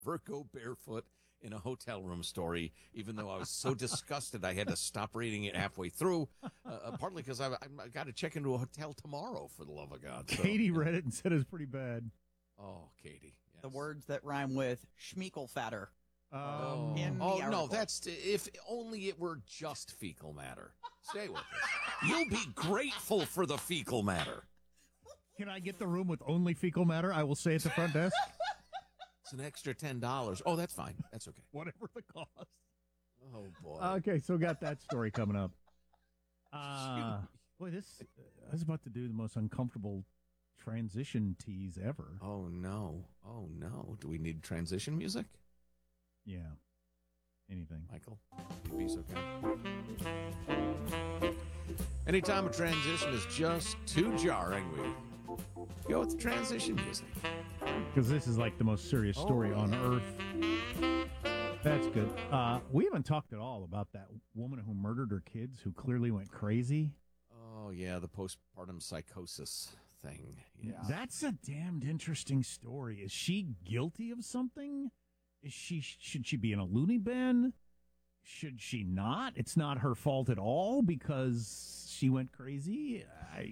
ever go barefoot in a hotel room story, even though I was so disgusted I had to stop reading it halfway through, partly because I got to check into a hotel tomorrow, for the love of God. So, Katie read it and said it was pretty bad. Oh, Katie. Yes. The words that rhyme with schmeekelfatter. Oh, no, that's if only it were just fecal matter. Stay with us. You'll be grateful for the fecal matter. Can I get the room with only fecal matter? I will say at the front desk. It's an extra $10. Oh, that's fine. That's okay. Whatever the cost. Oh, boy. Okay, so got that story coming up. Boy, I was about to do the most uncomfortable transition tease ever. Oh, no. Oh, no. Do we need transition music? Yeah. Anything. Michael, you'd be so kind. Anytime a transition is just too jarring, we go with the transition music. Because this is like the most serious story on earth. That's good. We haven't talked at all about that woman who murdered her kids, who clearly went crazy. Oh, yeah, the postpartum psychosis thing. Yeah. That's a damned interesting story. Is she guilty of something? Should she be in a loony bin? Should she not? It's not her fault at all because she went crazy.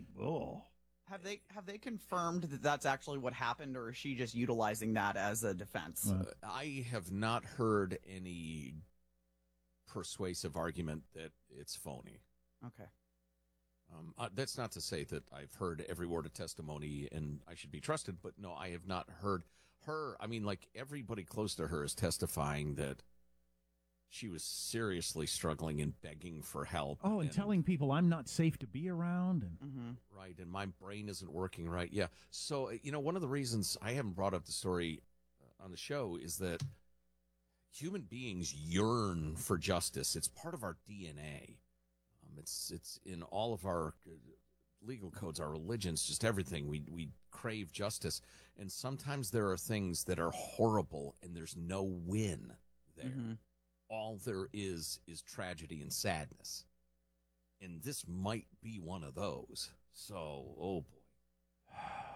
Have they confirmed that that's actually what happened, or is she just utilizing that as a defense? I have not heard any persuasive argument that it's phony. Okay. That's not to say that I've heard every word of testimony and I should be trusted, but no, I have not heard her. I mean, like, everybody close to her is testifying that she was seriously struggling and begging for help. Oh, and telling people I'm not safe to be around. And Right, and my brain isn't working right. Yeah. So, one of the reasons I haven't brought up the story on the show is that human beings yearn for justice. It's part of our DNA. It's in all of our legal codes, our religions, just everything. We crave justice. And sometimes there are things that are horrible and there's no win there. Mm-hmm. All there is tragedy and sadness. And this might be one of those. So, oh boy.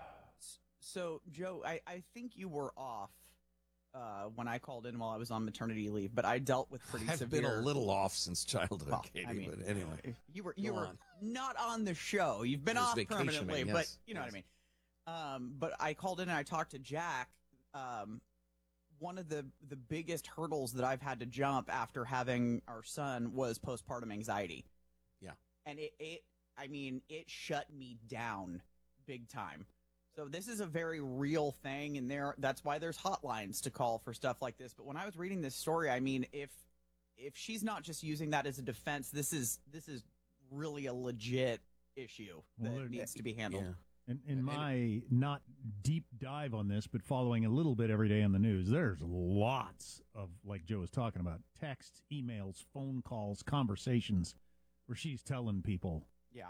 So, Joe, I think you were off when I called in while I was on maternity leave, but I dealt with pretty severe. I've been a little off since childhood, well, Katie, but anyway. You were not on the show. You've been off permanently, yes, but you know what I mean. But I called in and I talked to Jack. One of the biggest hurdles that I've had to jump after having our son was postpartum anxiety. Yeah. And it shut me down big time. So this is a very real thing, and that's why there's hotlines to call for stuff like this. But when I was reading this story, I mean, if she's not just using that as a defense, this is really a legit issue that needs to be handled. Yeah. In my not deep dive on this, but following a little bit every day on the news, there's lots of, like Joe was talking about, texts, emails, phone calls, conversations where she's telling people,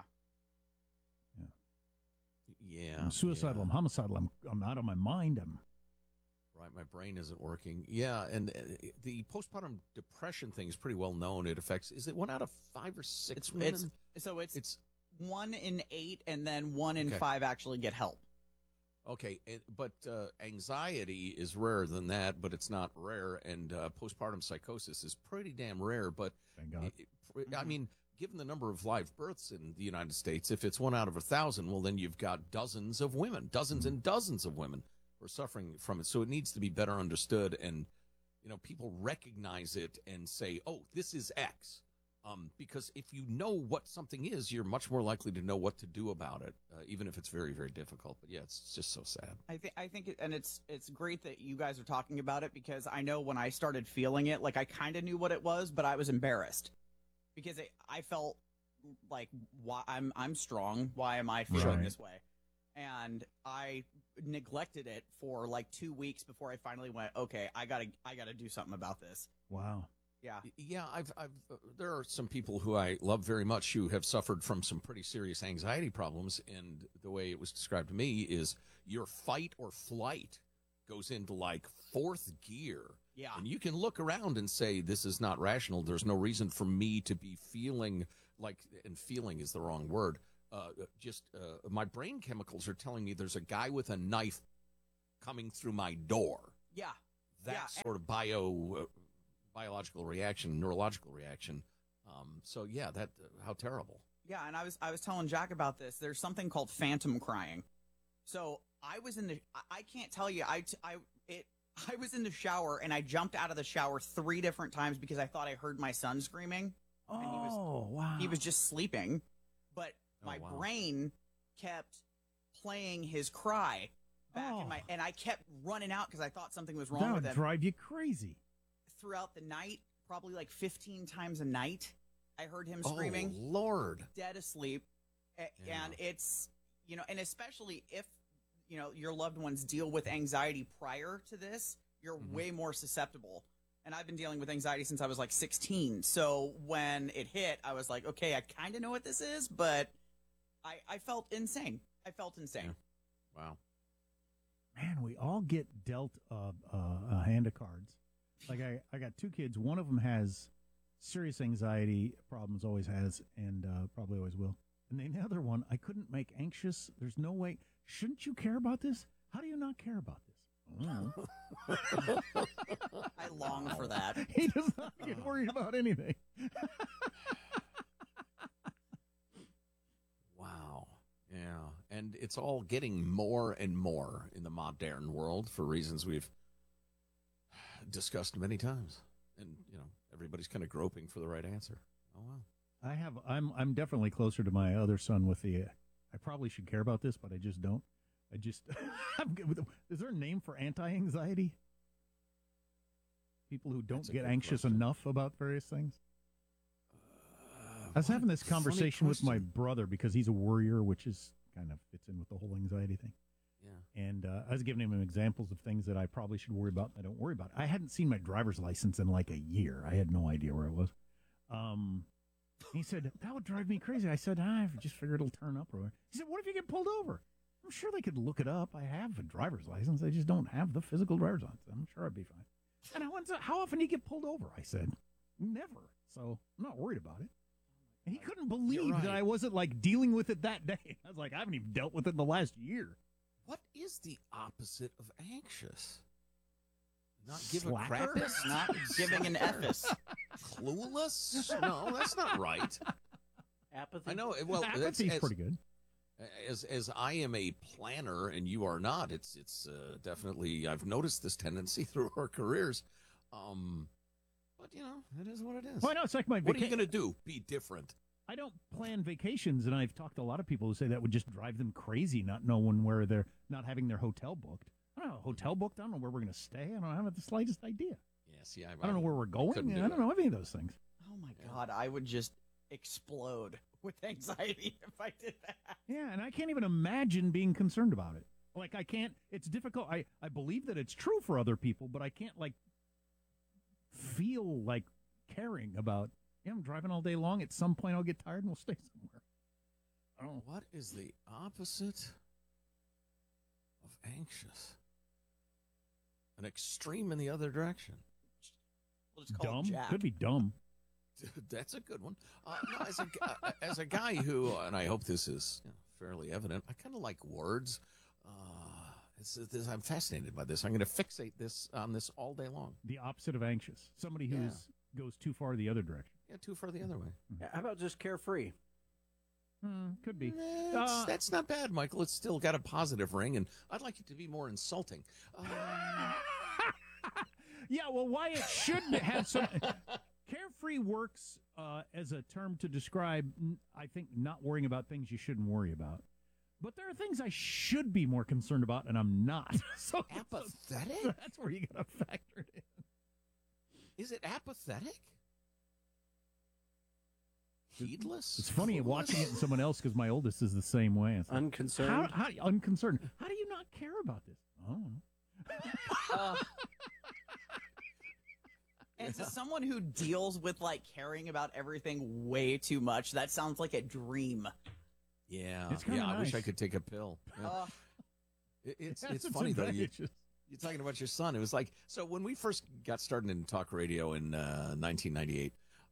Yeah. I'm suicidal, I'm homicidal, I'm out of my mind, Right, my brain isn't working. Yeah, and the postpartum depression thing is pretty well known. It affects, is it 1 out of 5 or 6 women? It's 1 in 8, and then 1 in 5 actually get help. Okay, but anxiety is rarer than that, but it's not rare, and postpartum psychosis is pretty damn rare. But thank God. I mean, given the number of live births in the United States, if it's 1 out of 1,000, well, then you've got dozens of women, dozens and dozens of women who are suffering from it. So it needs to be better understood, and people recognize it and say, "Oh, this is X." Because if you know what something is, you're much more likely to know what to do about it, even if it's very, very difficult. But yeah, it's just so sad. I think it's great that you guys are talking about it, because I know when I started feeling it, like, I kind of knew what it was, but I was embarrassed because I felt like, why I'm strong. Why am I feeling this way? And I neglected it for like 2 weeks before I finally went, okay, I gotta do something about this. Wow. Yeah. There are some people who I love very much who have suffered from some pretty serious anxiety problems, and the way it was described to me is your fight or flight goes into like 4th gear. Yeah. And you can look around and say, this is not rational. There's no reason for me to be feeling like, and feeling is the wrong word. My brain chemicals are telling me there's a guy with a knife coming through my door. Yeah. that sort of biological reaction, neurological reaction. So yeah, that how terrible. Yeah, and I was telling Jack about this. There's something called phantom crying. So I was in the I can't tell you I was in the shower and I jumped out of the shower 3 different times because I thought I heard my son screaming. Oh, wow. He was just sleeping, but my brain kept playing his cry back in and I kept running out because I thought something was wrong that with would him. drive you crazy. Throughout the night, probably like 15 times a night, I heard him screaming. Oh, Lord. Dead asleep. And it's, and especially if, your loved ones deal with anxiety prior to this, you're way more susceptible. And I've been dealing with anxiety since I was like 16. So when it hit, I was like, okay, I kind of know what this is, but I felt insane. Yeah. Wow. Man, we all get dealt a hand of cards. Like I got 2 kids. One of them has serious anxiety problems, always has, and probably always will. And then the other one, I couldn't make anxious. There's no way. Shouldn't you care about this? How do you not care about this? I long for that. He does not get worried about anything. Wow. Yeah. And it's all getting more and more in the modern world for reasons we've discussed many times. And, everybody's kind of groping for the right answer. Oh, wow. I'm definitely closer to my other son with the, I probably should care about this, but I just don't. Is there a name for anti-anxiety? People who don't get anxious enough about various things? I was having this conversation with my brother because he's a worrier, which is kind of fits in with the whole anxiety thing. Yeah. And I was giving him examples of things that I probably should worry about and I don't worry about. I hadn't seen my driver's license in like a year. I had no idea where it was. He said, that would drive me crazy. I said, I just figured it'll turn up. He said, what if you get pulled over? I'm sure they could look it up. I have a driver's license. I just don't have the physical driver's license. I'm sure I'd be fine. And I went, how often do you get pulled over? I said, never. So I'm not worried about it. And he couldn't believe that I wasn't like dealing with it that day. I was like, I haven't even dealt with it in the last year. What is the opposite of anxious? Not give Slacker? a crap? Not giving an F's. Clueless? No, that's not right. Apathy? I know. Well, Apathy's pretty good. As I am a planner and you are not, it's definitely, I've noticed this tendency through our careers. But, it is what it is. Well, I know, it's like my What are you going to do? Be different. I don't plan vacations, and I've talked to a lot of people who say that would just drive them crazy, not knowing where they're not having their hotel booked. I don't know, hotel booked? I don't know where we're going to stay. I don't have the slightest idea. Yeah, see, I don't know where we're going. I don't know any of those things. Oh, my God. I would just explode with anxiety if I did that. Yeah, and I can't even imagine being concerned about it. Like, I can't, it's difficult. I believe that it's true for other people, but I can't, like, feel like caring about, I'm driving all day long. At some point, I'll get tired and we'll stay somewhere. I don't know. What is the opposite of anxious? An extreme in the other direction. We'll just call Dumb? it Jack. Could be dumb. That's a good one. No, as a guy who, and I hope this is fairly evident, I kind of like words. I'm fascinated by this. I'm going to fixate on this all day long. The opposite of anxious. Somebody who goes too far the other direction. Yeah, too far the other way. Yeah, how about just carefree? Could be. That's not bad, Michael. It's still got a positive ring, and I'd like it to be more insulting. Yeah, well, Wyatt should have some. Carefree works as a term to describe, I think, not worrying about things you shouldn't worry about. But there are things I should be more concerned about, and I'm not. So apathetic? That's where you got to factor it in. Is it apathetic? Heedless? It's funny watching it in someone else because my oldest is the same way. It's like, Unconcerned? How unconcerned? How do you not care about this? I don't know. And to someone who deals with like caring about everything way too much, that sounds like a dream. Yeah, It's kinda I wish nice. I could take a pill. Yeah. It's That's funny though. You're advantages. talking about your son. It was like, so when we first got started in talk radio in 1998,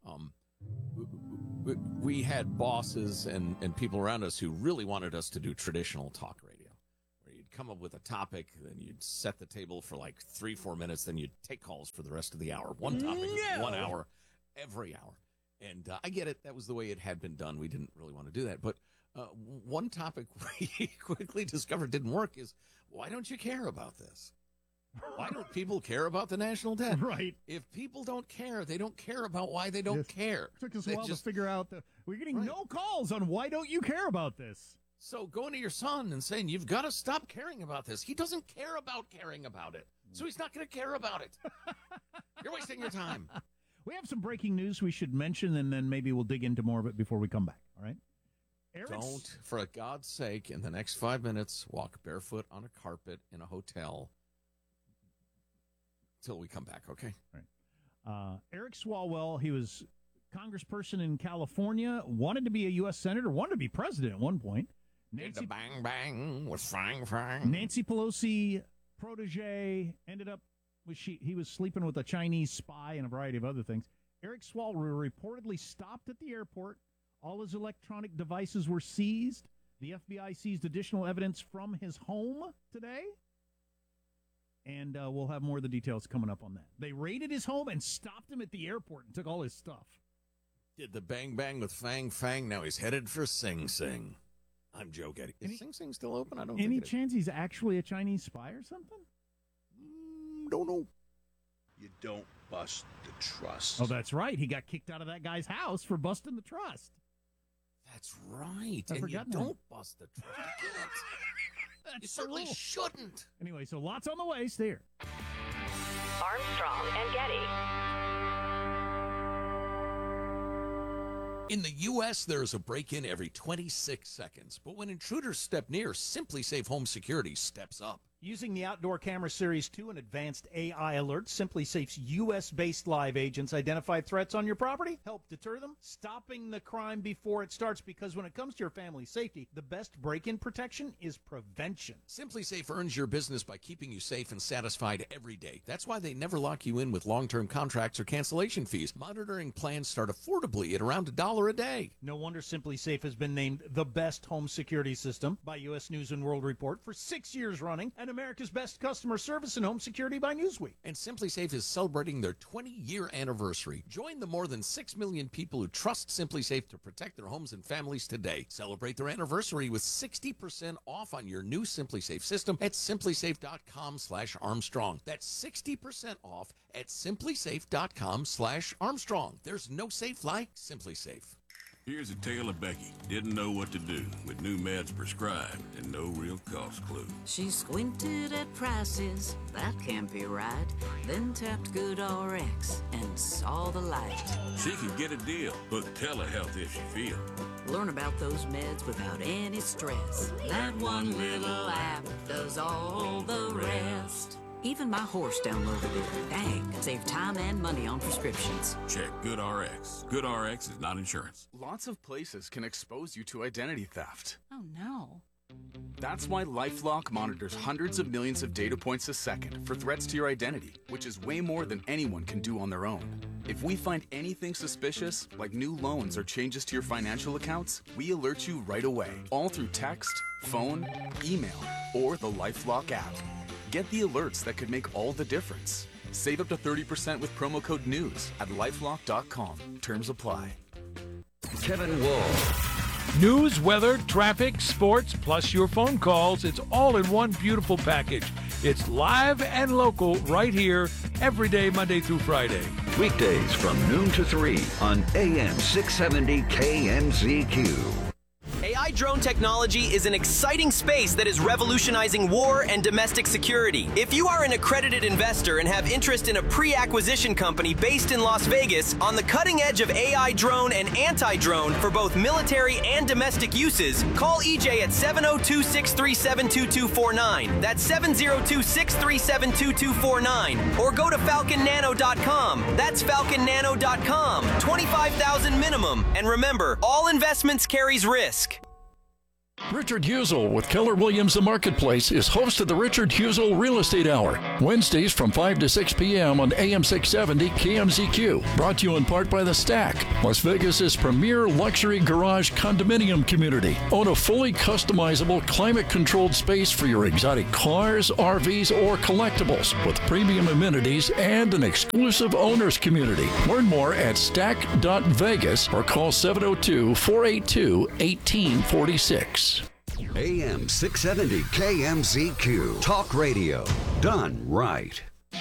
we had bosses and people around us who really wanted us to do traditional talk radio, where you'd come up with a topic, then you'd set the table for like 3-4 minutes, then you'd take calls for the rest of the hour. One topic, 1 hour, every hour. And I get it. That was the way it had been done. We didn't really want to do that. But one topic we quickly discovered didn't work is, why don't you care about this? Why don't people care about the national debt? Right. If people don't care, they don't care about why they don't care. It took us They a while to figure out that we're getting Right. no calls on why don't you care about this? So going to your son and saying, you've got to stop caring about this. He doesn't care about caring about it. So he's not going to care about it. You're wasting your time. We have some breaking news we should mention, and then maybe we'll dig into more of it before we come back. All right? Don't, for God's sake, in the next 5 minutes, walk barefoot on a carpet in a hotel till we come back, okay? Right. Eric Swalwell, he was congressperson in California, wanted to be a U.S. senator, wanted to be president at one point. Did the bang bang with Frank Frank. Nancy Pelosi protege ended up he was sleeping with a Chinese spy and a variety of other things. Eric Swalwell reportedly stopped at the airport. All his electronic devices were seized. The FBI seized additional evidence from his home today. And we'll have more of the details coming up on that. They raided his home and stopped him at the airport and took all his stuff. Did the bang bang with Fang Fang. Now he's headed for Sing Sing. I'm Joe Getty. Is Sing Sing still open? I don't Any think chance he's actually a Chinese spy or something? Don't know. You don't bust the trust. Oh, that's right. He got kicked out of that guy's house for busting the trust. That's right. I And you forgot that. don't bust the trust. You can't. You certainly shouldn't. Anyway, so lots on the way. Stay here. Armstrong and Getty. In the U.S., there is a break-in every 26 seconds. But when intruders step near, Simply Safe Home Security steps up. Using the Outdoor Camera Series 2 and advanced AI alerts, Simply Safe's U.S.-based live agents identify threats on your property, help deter them, stopping the crime before it starts, because when it comes to your family's safety, the best break-in protection is prevention. Simply Safe earns your business by keeping you safe and satisfied every day. That's why they never lock you in with long-term contracts or cancellation fees. Monitoring plans start affordably at around $1 a day. No wonder Simply Safe has been named the best home security system by U.S. News & World Report for 6 years running, and America's best customer service in home security by Newsweek. And Simply Safe is celebrating their 20-year anniversary. Join the more than 6 million people who trust Simply Safe to protect their homes and families today. Celebrate their anniversary with 60% off on your new Simply Safe system at simplysafe.com/Armstrong. That's 60% off at simplysafe.com/Armstrong. There's no safe like Simply Safe. Here's a tale of Becky. Didn't know what to do with new meds prescribed and no real cost clue. She squinted at prices, that can't be right. Then tapped GoodRx and saw the light. She could get a deal, book telehealth if she feel. Learn about those meds without any stress. That one little app does all the rest. Even my horse downloaded it. Dang, save time and money on prescriptions. Check GoodRx. GoodRx is not insurance. Lots of places can expose you to identity theft. Oh no. That's why LifeLock monitors hundreds of millions of data points a second for threats to your identity, which is way more than anyone can do on their own. If we find anything suspicious, like new loans or changes to your financial accounts, we alert you right away, all through text, phone, email, or the LifeLock app. Get the alerts that could make all the difference. Save up to 30% with promo code NEWS at lifelock.com. Terms apply. Kevin Wall. News, weather, traffic, sports, plus your phone calls. It's all in one beautiful package. It's live and local right here every day, Monday through Friday. Weekdays from noon to 3 on AM 670 KMZQ. AI drone technology is an exciting space that is revolutionizing war and domestic security. If you are an accredited investor and have interest in a pre-acquisition company based in Las Vegas on the cutting edge of AI drone and anti-drone for both military and domestic uses, call EJ at 702-637-2249. That's 702-637-2249. Or go to falconnano.com. That's falconnano.com. $25,000 minimum. And remember, all investments carries risk. Richard Husel with Keller Williams The Marketplace is host of the Richard Husel Real Estate Hour, Wednesdays from 5 to 6 p.m. on AM 670 KMZQ. Brought to you in part by The Stack, Las Vegas's premier luxury garage condominium community. Own a fully customizable, climate-controlled space for your exotic cars, RVs, or collectibles with premium amenities and an exclusive owners community. Learn more at stack.vegas or call 702-482-1846. AM 670 KMZQ. Talk radio. Done right.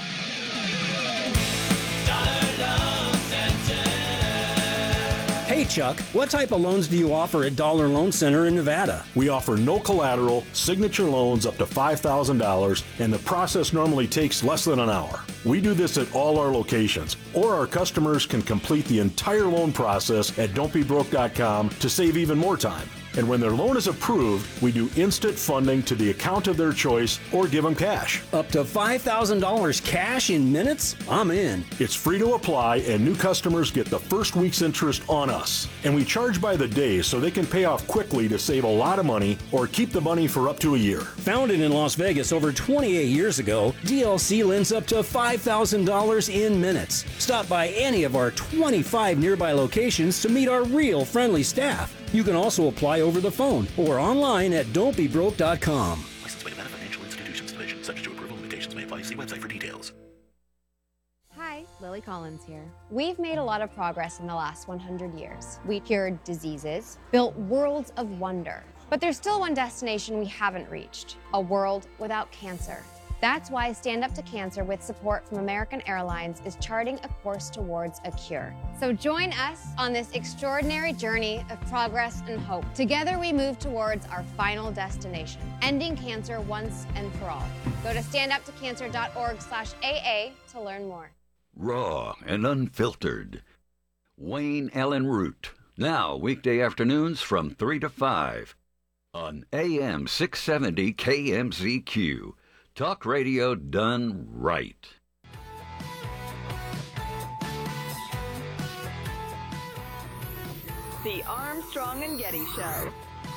Hey Chuck, what type of loans do you offer at Dollar Loan Center in Nevada? We offer no collateral, signature loans up to $5,000, and the process normally takes less than an hour. We do this at all our locations, or our customers can complete the entire loan process at don'tbebroke.com to save even more time. And when their loan is approved, we do instant funding to the account of their choice or give them cash. Up to $5,000 cash in minutes? I'm in. It's free to apply, and new customers get the first week's interest on us. And we charge by the day so they can pay off quickly to save a lot of money or keep the money for up to a year. Founded in Las Vegas over 28 years ago, DLC lends up to $5,000 in minutes. Stop by any of our 25 nearby locations to meet our real friendly staff. You can also apply over the phone or online at don'tbebroke.com. Licensed by Nevada Financial Institutions Division. Subject to approval. Limitations may apply. See website for details. Hi, Lily Collins here. We've made a lot of progress in the last 100 years. We cured diseases, built worlds of wonder. But there's still one destination we haven't reached, a world without cancer. That's why Stand Up to Cancer, with support from American Airlines, is charting a course towards a cure. So join us on this extraordinary journey of progress and hope. Together we move towards our final destination, ending cancer once and for all. Go to standuptocancer.org/AA to learn more. Raw and unfiltered. Wayne Allen Root. Now, weekday afternoons from 3 to 5 on AM 670 KMZQ. Talk radio done right. The Armstrong and Getty Show.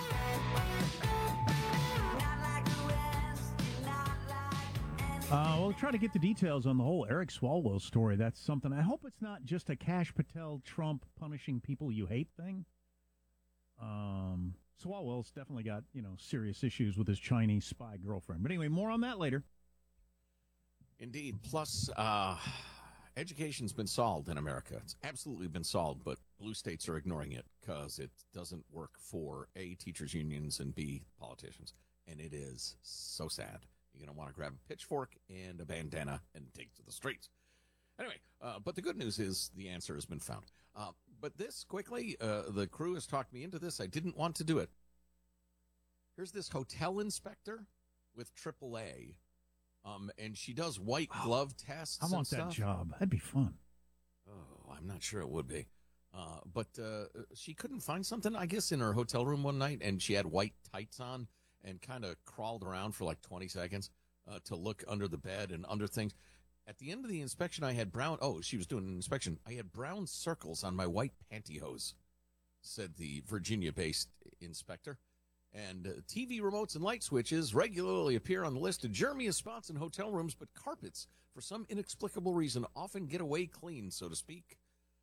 We'll try to get the details on the whole Eric Swalwell story. That's something. I hope it's not just a Kash Patel Trump punishing people you hate thing. Swalwell's definitely got, serious issues with his Chinese spy girlfriend. But anyway, more on that later. Indeed. Plus, education's been solved in America. It's absolutely been solved, but blue states are ignoring it because it doesn't work for A, teachers' unions, and B, politicians. And it is so sad. You're going to want to grab a pitchfork and a bandana and take to the streets. Anyway, but the good news is the answer has been found. But this, quickly, the crew has talked me into this. I didn't want to do it. Here's this hotel inspector with AAA, and she does white glove tests. I want that job. That'd be fun. Oh, I'm not sure it would be. But she couldn't find something, I guess, in her hotel room one night, and she had white tights on and kind of crawled around for like 20 seconds to look under the bed and under things. At the end of the inspection, I had she was doing an inspection. I had brown circles on my white pantyhose, said the Virginia-based inspector. And TV remotes and light switches regularly appear on the list of germiest spots in hotel rooms, but carpets, for some inexplicable reason, often get away clean, so to speak.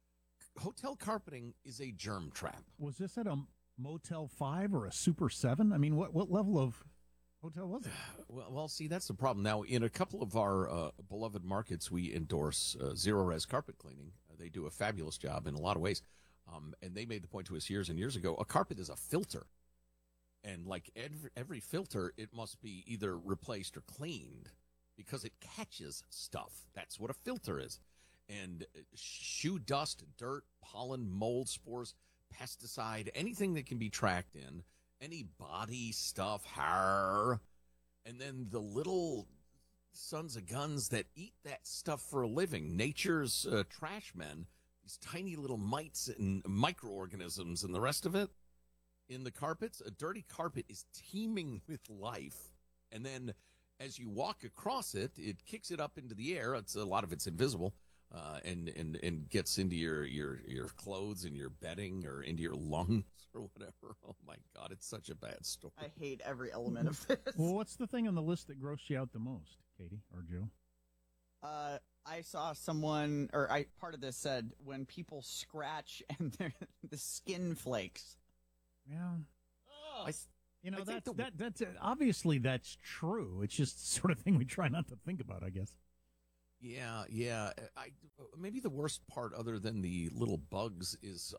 Hotel carpeting is a germ trap. Was this at a Motel 5 or a Super 7? I mean, what level of hotel was it? Well, see, that's the problem. Now, in a couple of our beloved markets, we endorse Zero-Res carpet cleaning. They do a fabulous job in a lot of ways. And they made the point to us years and years ago, a carpet is a filter. And like every filter, it must be either replaced or cleaned because it catches stuff. That's what a filter is. And shoe dust, dirt, pollen, mold, spores, pesticide, anything that can be tracked in, any body stuff, hair, and then the little sons of guns that eat that stuff for a living, nature's trash men, these tiny little mites and microorganisms and the rest of it. In the carpets, a dirty carpet is teeming with life. And then as you walk across it, it kicks it up into the air. A lot of it's invisible. and gets into your clothes and your bedding or into your lungs or whatever. Oh my God, it's such a bad story. I hate every element of this. Well, what's the thing on the list that grossed you out the most, Katie or Joe? I saw someone, part of this said when people scratch and the skin flakes. Yeah. That's obviously that's true. It's just the sort of thing we try not to think about, I guess. Yeah. Maybe the worst part, other than the little bugs, is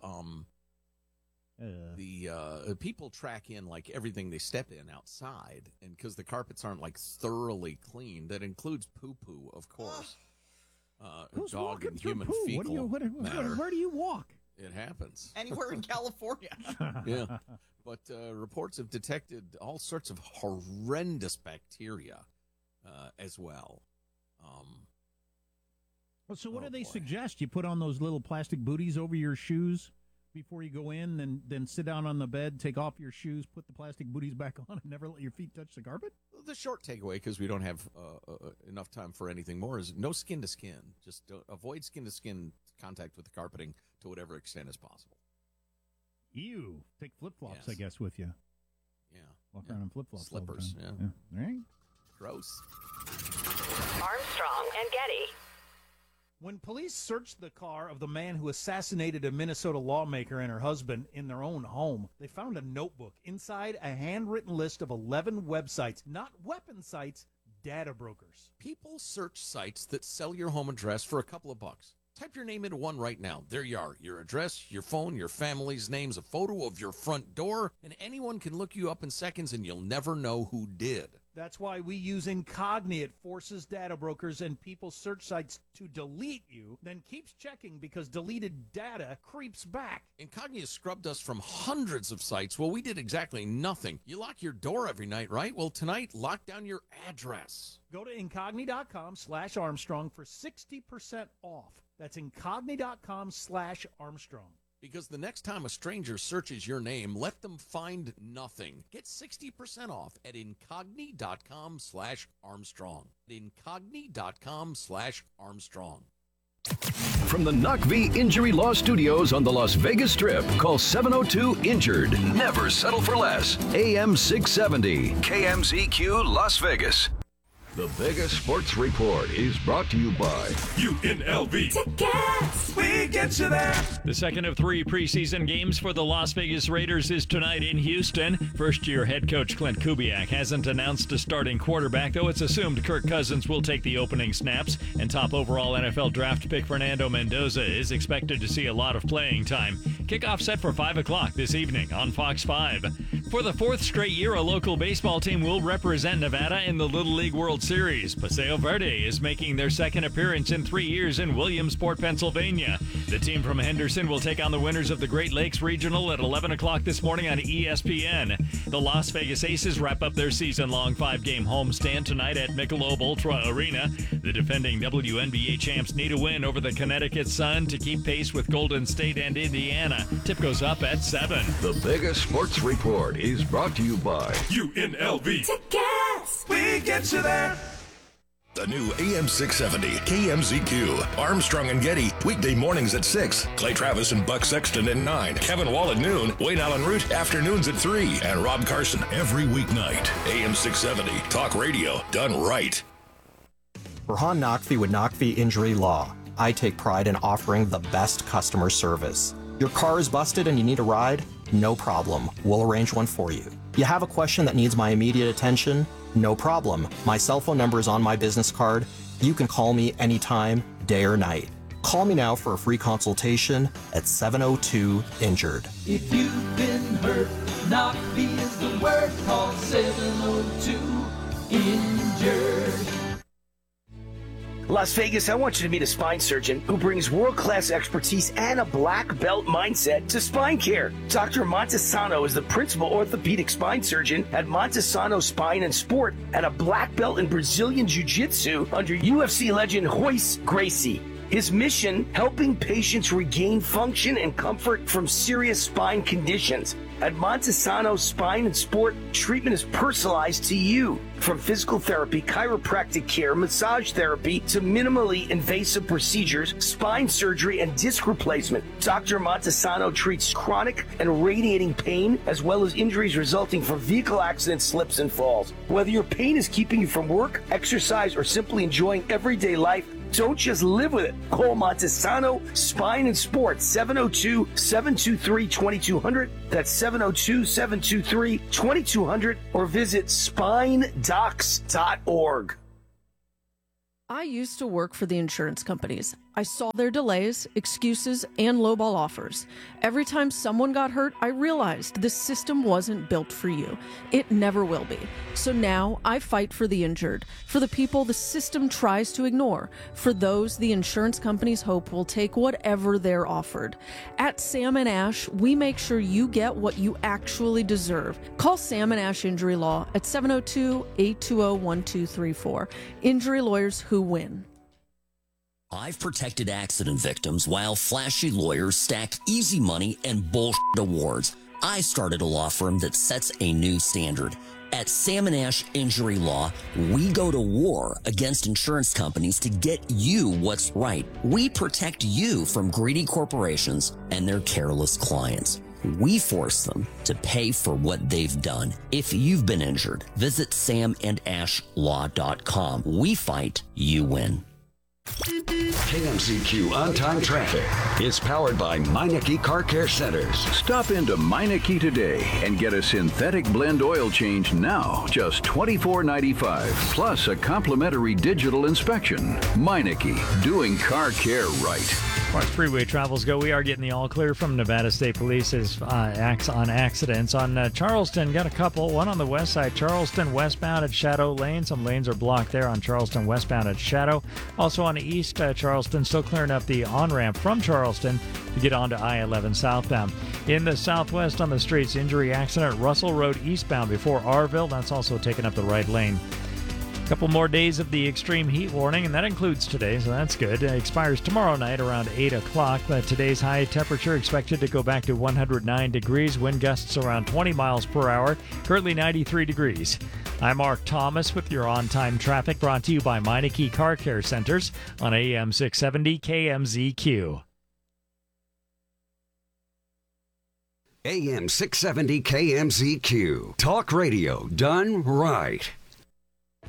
the people track in like everything they step in outside, and because the carpets aren't like thoroughly clean, that includes poo-poo, of course. Who's dog walking and through human poo? fecal matter. Where do you walk? It happens. Anywhere in California. Yeah. But reports have detected all sorts of horrendous bacteria as well. So what do they suggest? You put on those little plastic booties over your shoes before you go in, then sit down on the bed, take off your shoes, put the plastic booties back on, and never let your feet touch the carpet? The short takeaway, because we don't have enough time for anything more, is no skin-to-skin. Just avoid skin-to-skin contact with the carpeting to whatever extent is possible. Ew. Take flip-flops, I guess, with you. Yeah. Walk around in flip-flops. Slippers, all right. Gross. Armstrong and Getty. When police searched the car of the man who assassinated a Minnesota lawmaker and her husband in their own home, they found a notebook. Inside, a handwritten list of 11 websites, not weapon sites, data brokers. People search sites that sell your home address for a couple of bucks. Type your name into one right now. There you are. Your address, your phone, your family's names, a photo of your front door, and anyone can look you up in seconds and you'll never know who did. That's why we use Incogni. It forces data brokers and people's search sites to delete you, then keeps checking because deleted data creeps back. Incogni has scrubbed us from hundreds of sites. Well, we did exactly nothing. You lock your door every night, right? Well, tonight, lock down your address. Go to Incogni.com/Armstrong for 60% off. That's Incogni.com/Armstrong. Because the next time a stranger searches your name, let them find nothing. Get 60% off at Incogni.com/Armstrong. Incogni.com/Armstrong. From the NOCV Injury Law Studios on the Las Vegas Strip, call 702-INJURED. Never settle for less. AM 670, KMZQ Las Vegas. The Vegas Sports Report is brought to you by UNLV. Tickets! We get you there. The second of 3 preseason games for the Las Vegas Raiders is tonight in Houston. First-year head coach Clint Kubiak hasn't announced a starting quarterback, though it's assumed Kirk Cousins will take the opening snaps, and top overall NFL draft pick Fernando Mendoza is expected to see a lot of playing time. Kickoff set for 5 o'clock this evening on Fox 5. For the 4th straight year, a local baseball team will represent Nevada in the Little League World Series. Paseo Verde is making their second appearance in 3 years in Williamsport, Pennsylvania. The team from Henderson will take on the winners of the Great Lakes Regional at 11 o'clock this morning on ESPN. The Las Vegas Aces wrap up their season-long 5-game homestand tonight at Michelob Ultra Arena. The defending WNBA champs need a win over the Connecticut Sun to keep pace with Golden State and Indiana. Tip goes up at 7. The Vegas Sports Report is brought to you by UNLV. Tickets! We get you there. The new AM 670 KMZQ. Armstrong and Getty. Weekday mornings at 6. Clay Travis and Buck Sexton at 9. Kevin Wall at noon. Wayne Allen Root afternoons at 3. And Rob Carson every weeknight. AM 670. Talk radio done right. Burhan Naqvi with Naqvi Injury Law. I take pride in offering the best customer service. Your car is busted and you need a ride? No problem. We'll arrange one for you. You have a question that needs my immediate attention? No problem. My cell phone number is on my business card. You can call me anytime, day or night. Call me now for a free consultation at 702-INJURED. If you've been hurt, Naqvi is the word. Call 702-INJURED. Las Vegas, I want you to meet a spine surgeon who brings world-class expertise and a black belt mindset to spine care. Dr. Montesano is the principal orthopedic spine surgeon at Montesano Spine and Sport and a black belt in Brazilian Jiu-Jitsu under UFC legend Royce Gracie. His mission, helping patients regain function and comfort from serious spine conditions. At Montesano Spine and Sport, treatment is personalized to you. From physical therapy, chiropractic care, massage therapy, to minimally invasive procedures, spine surgery, and disc replacement, Dr. Montesano treats chronic and radiating pain, as well as injuries resulting from vehicle accidents, slips, and falls. Whether your pain is keeping you from work, exercise, or simply enjoying everyday life, don't just live with it. Call Montesano Spine and Sports, 702-723-2200. That's 702-723-2200. Or visit spinedocs.org. I used to work for the insurance companies. I saw their delays, excuses, and lowball offers. Every time someone got hurt, I realized this system wasn't built for you. It never will be. So now I fight for the injured, for the people the system tries to ignore, for those the insurance companies hope will take whatever they're offered. At Sam & Ash, we make sure you get what you actually deserve. Call Sam & Ash Injury Law at 702-820-1234. Injury lawyers who win. I've protected accident victims while flashy lawyers stack easy money and bullshit awards. I started a law firm that sets a new standard. At Sam & Ash Injury Law, we go to war against insurance companies to get you what's right. We protect you from greedy corporations and their careless clients. We force them to pay for what they've done. If you've been injured, visit samandashlaw.com. We fight, you win. KMZQ On-Time Traffic is powered by Meineke Car Care Centers. Stop into Meineke today and get a synthetic blend oil change now, just $24.95, plus a complimentary digital inspection. Meineke, doing car care right. As far as freeway travels go, we are getting the all clear from Nevada State Police's acts on accidents. On Charleston, got a couple. One on the west side, Charleston westbound at Shadow Lane. Some lanes are blocked there on Charleston westbound at Shadow. Also on the east, Charleston, still clearing up the on-ramp from Charleston to get onto I-11 southbound. In the southwest on the streets, injury accident, Russell Road eastbound before Arville. That's also taking up the right lane. Couple more days of the extreme heat warning, and that includes today, so that's good. It expires tomorrow night around 8 o'clock, but today's high temperature expected to go back to 109 degrees, wind gusts around 20 miles per hour, currently 93 degrees. I'm Mark Thomas with your on-time traffic, brought to you by Meineke Car Care Centers on AM 670 KMZQ. AM 670 KMZQ. Talk radio done right.